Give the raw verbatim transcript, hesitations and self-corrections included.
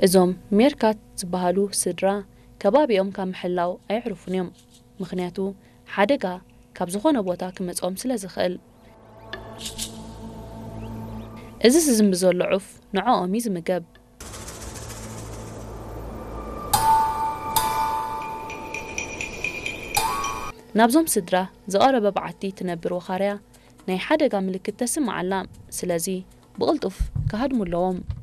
እዞም ሜርካት ዝበሃሉ ስድራ ከባቢኦም ካብ ምሕላው ኣይዕርፉን እዮም ምክንያቱ ሓደጋ ካብ ዝኾነ ቦታ ክመጾም ስለ ዝኽእል እዚ ዝዝም ዘሎ ዑፍ ንዖኦም ይዝምገብ ናብዞም ስድራ ዝቐረበ በዓቲ ትነብር ወኻርያ ናይ ሓደጋ ምልክት ተስምዓላ ስለዚ ብቕልጡፍ ክሃድሙ ኣለዎም